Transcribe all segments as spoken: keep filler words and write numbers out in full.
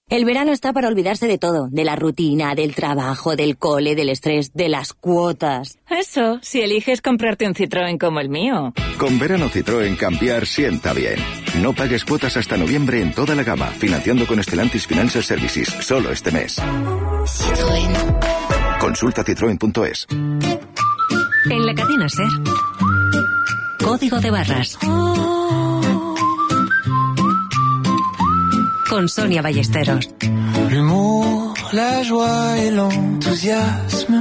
El verano está para olvidarse de todo, de la rutina, del trabajo, del cole, del estrés, de las cuotas. Eso, si eliges comprarte un Citroën como el mío. Con verano Citroën cambiar sienta bien. No pagues cuotas hasta noviembre en toda la gama, financiando con Stellantis Financial Services, solo este mes. Citroën. Consulta citroen punto es. En la cadena SER, Código de Barras. Con Sonia Ballesteros. L'humour, la joie et l'enthousiasme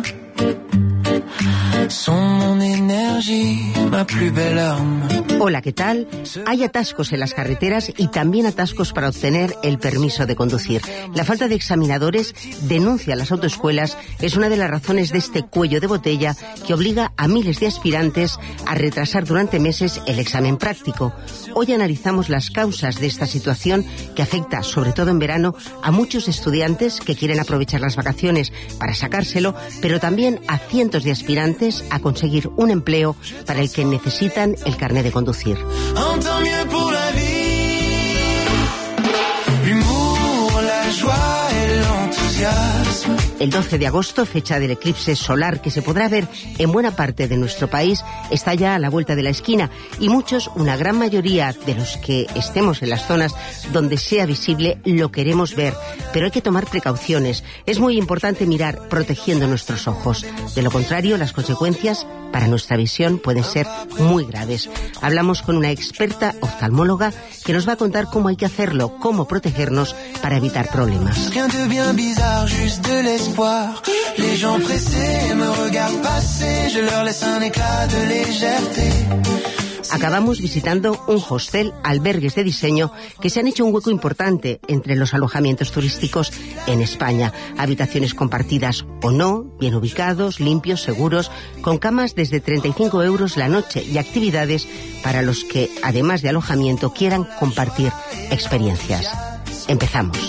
son mon énergie, ma plus belle arme. Hola, ¿qué tal? Hay atascos en las carreteras y también atascos para obtener el permiso de conducir. La falta de examinadores, denuncia a las autoescuelas, es una de las razones de este cuello de botella que obliga a miles de aspirantes a retrasar durante meses el examen práctico. Hoy analizamos las causas de esta situación que afecta, sobre todo en verano, a muchos estudiantes que quieren aprovechar las vacaciones para sacárselo, pero también a cientos de aspirantes a conseguir un empleo para el que necesitan el carné de conducir. El doce de agosto, fecha del eclipse solar que se podrá ver en buena parte de nuestro país, está ya a la vuelta de la esquina y muchos, una gran mayoría de los que estemos en las zonas donde sea visible, lo queremos ver. Pero hay que tomar precauciones. Es muy importante mirar protegiendo nuestros ojos. De lo contrario, las consecuencias para nuestra visión pueden ser muy graves. Hablamos con una experta oftalmóloga que nos va a contar cómo hay que hacerlo, cómo protegernos para evitar problemas. Les gens pressés me regardent passer, je leur laisse un éclat de légèreté. Acabamos visitando un hostel, albergues de diseño que se han hecho un hueco importante entre los alojamientos turísticos en España. Habitaciones compartidas o no, bien ubicados, limpios, seguros, con camas desde treinta y cinco euros la noche y actividades para los que, además de alojamiento, quieran compartir experiencias. Empezamos.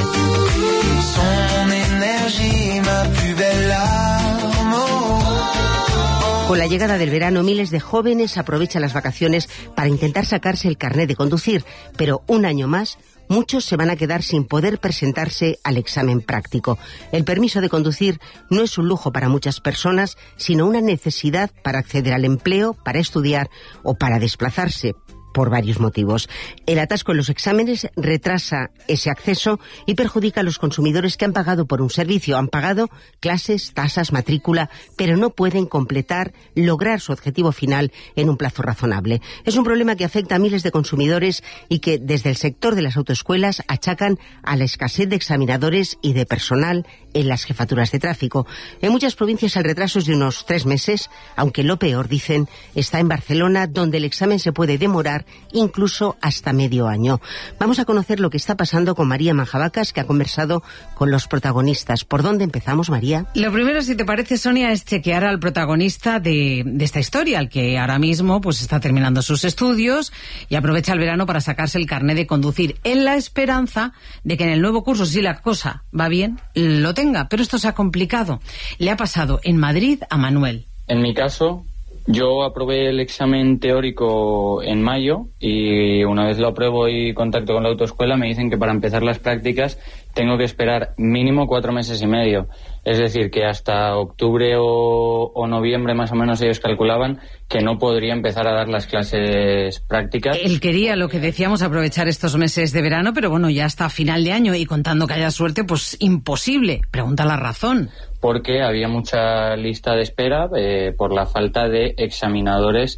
Con la llegada del verano, miles de jóvenes aprovechan las vacaciones para intentar sacarse el carné de conducir, pero un año más, muchos se van a quedar sin poder presentarse al examen práctico. El permiso de conducir no es un lujo para muchas personas, sino una necesidad para acceder al empleo, para estudiar o para desplazarse, por varios motivos. El atasco en los exámenes retrasa ese acceso y perjudica a los consumidores que han pagado por un servicio. Han pagado clases, tasas, matrícula, pero no pueden completar, lograr su objetivo final en un plazo razonable. Es un problema que afecta a miles de consumidores y que desde el sector de las autoescuelas achacan a la escasez de examinadores y de personal en las jefaturas de tráfico. En muchas provincias el retraso es de unos tres meses, aunque lo peor, dicen, está en Barcelona, donde el examen se puede demorar incluso hasta medio año. Vamos a conocer lo que está pasando con María Manjabacas, que ha conversado con los protagonistas. ¿Por dónde empezamos, María? Lo primero, si te parece, Sonia, es chequear al protagonista de, de esta historia, al que ahora mismo pues está terminando sus estudios y aprovecha el verano para sacarse el carné de conducir, en la esperanza de que en el nuevo curso, si la cosa va bien, lo tenga. Pero esto se ha complicado. Le ha pasado en Madrid a Manuel. En mi caso, yo aprobé el examen teórico en mayo y una vez lo apruebo y contacto con la autoescuela me dicen que para empezar las prácticas tengo que esperar mínimo cuatro meses y medio. Es decir, que hasta octubre o, o noviembre más o menos ellos calculaban que no podría empezar a dar las clases prácticas. Él quería, lo que decíamos, aprovechar estos meses de verano, pero bueno, ya hasta final de año y contando que haya suerte, pues imposible. Pregunta la razón. Porque había mucha lista de espera eh, por la falta de examinadores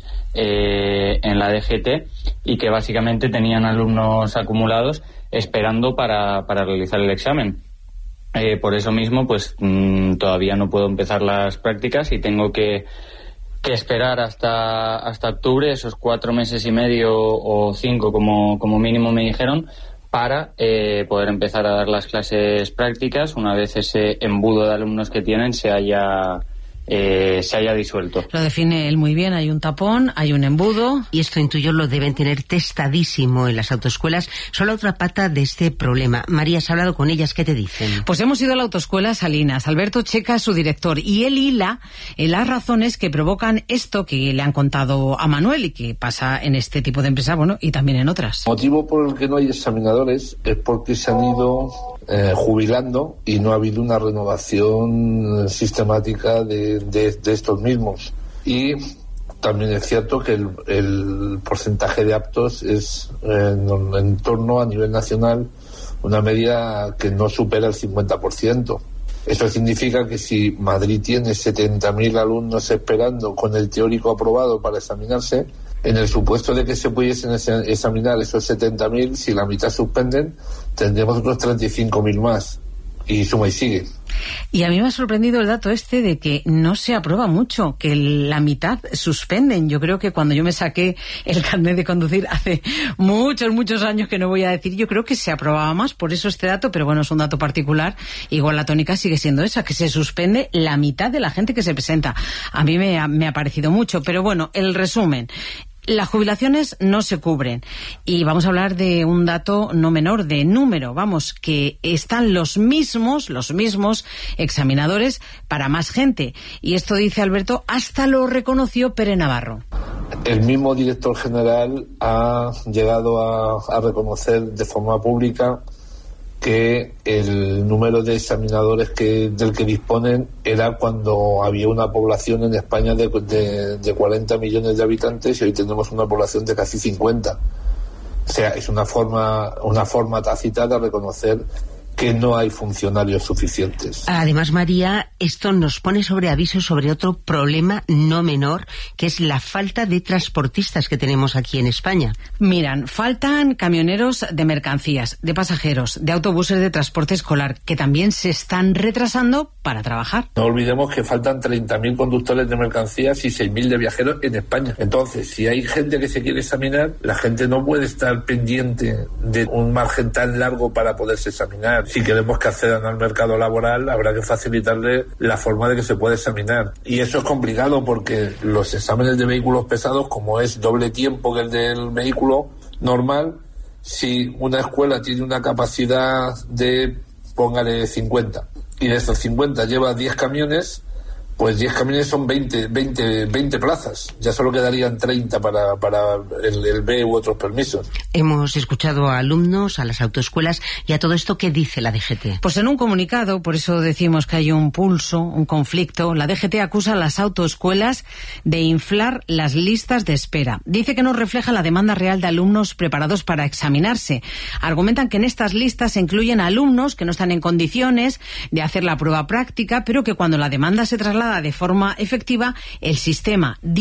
eh, en la D G T y que básicamente tenían alumnos acumulados esperando para, para realizar el examen. Eh, por eso mismo, pues mmm, todavía no puedo empezar las prácticas y tengo que, que esperar hasta, hasta octubre, esos cuatro meses y medio o cinco como, como mínimo me dijeron, para eh, poder empezar a dar las clases prácticas una vez ese embudo de alumnos que tienen se haya eh, se haya disuelto. Lo define él muy bien, hay un tapón, hay un embudo. Y esto intuyo lo deben tener testadísimo en las autoescuelas. Son la otra pata de este problema. María, ¿has hablado con ellas? ¿Qué te dicen? Pues hemos ido a la autoescuela Salinas. Alberto Checa es su director y él hila en las razones que provocan esto que le han contado a Manuel y que pasa en este tipo de empresa, bueno, y también en otras. El motivo por el que no hay examinadores es porque se han ido eh, jubilando y no ha habido una renovación sistemática de, de, de estos mismos. Y también es cierto que el, el porcentaje de aptos es en, en torno a nivel nacional una media que no supera el cincuenta por ciento. Eso significa que si Madrid tiene setenta mil alumnos esperando con el teórico aprobado para examinarse, en el supuesto de que se pudiesen examinar esos setenta mil, si la mitad suspenden, tendremos otros treinta y cinco mil más. Y suma y sigue. Y a mí me ha sorprendido el dato este de que no se aprueba mucho, que la mitad suspenden. Yo creo que cuando yo me saqué el carnet de conducir hace muchos, muchos años, que no voy a decir, yo creo que se aprobaba más, por eso este dato, pero bueno, es un dato particular. Igual la tónica sigue siendo esa, que se suspende la mitad de la gente que se presenta. A mí me ha, me ha parecido mucho, pero bueno, el resumen. Las jubilaciones no se cubren y vamos a hablar de un dato no menor, de número, vamos, que están los mismos, los mismos examinadores para más gente. Y esto, dice Alberto, hasta lo reconoció Pere Navarro. El mismo director general ha llegado a, a reconocer de forma pública que el número de examinadores que del que disponen era cuando había una población en España de, de, de cuarenta millones de habitantes y hoy tenemos una población de casi cincuenta. O sea, es una forma, una forma tácita de reconocer que no hay funcionarios suficientes. Además, María, esto nos pone sobre aviso sobre otro problema no menor, que es la falta de transportistas que tenemos aquí en España. Miran, faltan camioneros de mercancías, de pasajeros, de autobuses de transporte escolar, que también se están retrasando para trabajar. No olvidemos que faltan treinta mil conductores de mercancías y seis mil de viajeros en España. Entonces, si hay gente que se quiere examinar, la gente no puede estar pendiente de un margen tan largo para poderse examinar. Si queremos que accedan al mercado laboral, habrá que facilitarle la forma de que se pueda examinar. Y eso es complicado porque los exámenes de vehículos pesados, como es doble tiempo que el del vehículo normal, si una escuela tiene una capacidad de, póngale cincuenta, y de estos cincuenta lleva diez camiones, pues diez camiones son veinte, veinte, veinte plazas. Ya solo quedarían treinta para, para el, el B u otros permisos. Hemos escuchado a alumnos, a las autoescuelas y a todo esto. ¿Qué dice la D G T? Pues en un comunicado, por eso decimos que hay un pulso, un conflicto, la D G T acusa a las autoescuelas de inflar las listas de espera. Dice que no refleja la demanda real de alumnos preparados para examinarse. Argumentan que en estas listas se incluyen alumnos que no están en condiciones de hacer la prueba práctica, pero que cuando la demanda se traslada de forma efectiva, el sistema